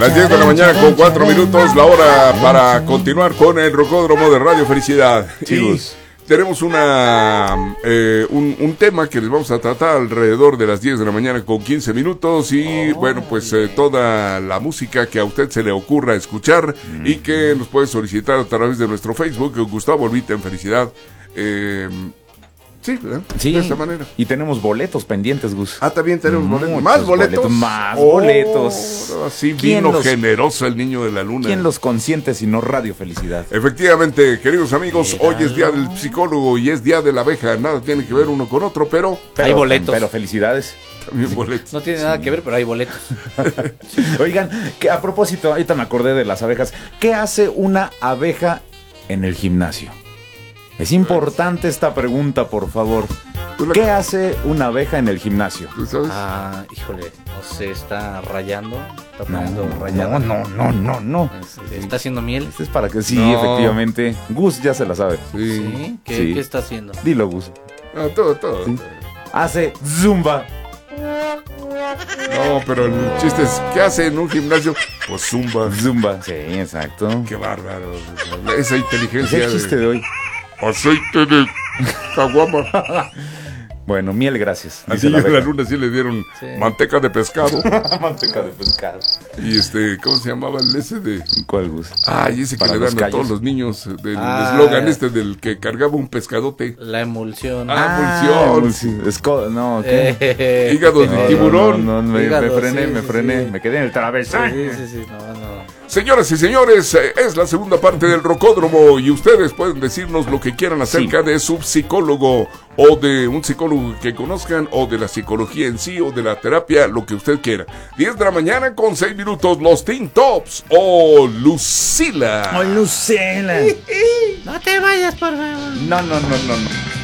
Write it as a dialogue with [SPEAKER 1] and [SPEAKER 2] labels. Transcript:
[SPEAKER 1] Las 10 de la mañana con 4 minutos, la hora para continuar con el Rocódromo de Radio Felicidad.
[SPEAKER 2] Chicos,
[SPEAKER 1] tenemos un tema que les vamos a tratar alrededor de las 10 de la mañana con 15 minutos y bueno, pues toda la música que a usted se le ocurra escuchar y que nos puede solicitar a través de nuestro Facebook, Gustavo Olvita en Felicidad. Sí, ¿verdad?
[SPEAKER 2] Sí,
[SPEAKER 1] de esta manera.
[SPEAKER 2] Y tenemos boletos pendientes, Gus.
[SPEAKER 1] Ah, también tenemos boletos.
[SPEAKER 2] Muchos
[SPEAKER 1] ¿Más boletos?
[SPEAKER 2] Más boletos.
[SPEAKER 1] Así vino generoso el niño de la luna.
[SPEAKER 2] ¿Quién los consiente si no Radio Felicidad?
[SPEAKER 1] Efectivamente, queridos amigos, hoy es día del psicólogo y es día de la abeja. Nada tiene que ver uno con otro, pero
[SPEAKER 3] hay boletos.
[SPEAKER 2] Pero felicidades.
[SPEAKER 1] También boletos.
[SPEAKER 3] No tiene nada que ver, pero hay boletos.
[SPEAKER 2] Oigan, que a propósito, ahorita me acordé de las abejas. ¿Qué hace una abeja en el gimnasio? Es importante esta pregunta, por favor. ¿Qué hace una abeja en el gimnasio?
[SPEAKER 1] ¿Tú sabes?
[SPEAKER 3] Ah, híjole, no sé, está rayando, está poniendo rayada.
[SPEAKER 2] No.
[SPEAKER 3] ¿Está haciendo miel?
[SPEAKER 2] Este es para que sí,
[SPEAKER 1] No.
[SPEAKER 2] efectivamente. Gus ya se la sabe.
[SPEAKER 1] Sí.
[SPEAKER 3] ¿Sí? ¿Qué,
[SPEAKER 2] Sí.
[SPEAKER 3] ¿Qué está haciendo?
[SPEAKER 2] Dilo, Gus.
[SPEAKER 1] Ah, todo.
[SPEAKER 2] Sí. Hace zumba.
[SPEAKER 1] No, pero el chiste es, ¿qué hace en un gimnasio? Pues zumba.
[SPEAKER 2] Zumba. Sí, exacto.
[SPEAKER 1] Qué bárbaro. Esa
[SPEAKER 2] Es
[SPEAKER 1] inteligencia
[SPEAKER 2] el chiste de hoy.
[SPEAKER 1] aceite de caguama.
[SPEAKER 2] Bueno, miel, gracias.
[SPEAKER 1] Así
[SPEAKER 2] dice
[SPEAKER 1] en la
[SPEAKER 2] abeja.
[SPEAKER 1] luna sí le dieron
[SPEAKER 3] Sí.
[SPEAKER 1] manteca de pescado.
[SPEAKER 2] Manteca de pescado.
[SPEAKER 1] Y ¿cómo se llamaba el ese de?
[SPEAKER 2] ¿Cuál, Gus?
[SPEAKER 1] Ay, ese que
[SPEAKER 2] Para
[SPEAKER 1] le
[SPEAKER 2] los
[SPEAKER 1] dan a todos
[SPEAKER 2] callos.
[SPEAKER 1] los niños, del
[SPEAKER 3] Ah.
[SPEAKER 1] eslogan del que cargaba un pescadote.
[SPEAKER 3] La emulsión.
[SPEAKER 1] Emulsión.
[SPEAKER 2] No, ¿qué?
[SPEAKER 1] Hígado de tiburón.
[SPEAKER 2] No, me
[SPEAKER 3] Hígado,
[SPEAKER 2] frené,
[SPEAKER 3] sí,
[SPEAKER 2] me
[SPEAKER 3] sí,
[SPEAKER 2] frené.
[SPEAKER 3] sí.
[SPEAKER 2] Me quedé en el travesaño.
[SPEAKER 3] Sí, no.
[SPEAKER 1] Señoras y señores, es la segunda parte del Rocódromo y ustedes pueden decirnos lo que quieran acerca de su psicólogo o de un psicólogo que conozcan o de la psicología en sí o de la terapia, lo que usted quiera. 10 de la mañana con 6 minutos, los Teen Tops o Lucila.
[SPEAKER 2] Lucela.
[SPEAKER 3] No te vayas, por favor.
[SPEAKER 2] No.